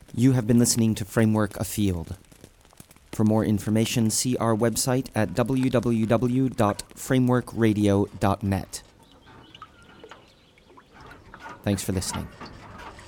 You have been listening to Framework Afield. For more information, see our website at www.frameworkradio.net. Thanks for listening.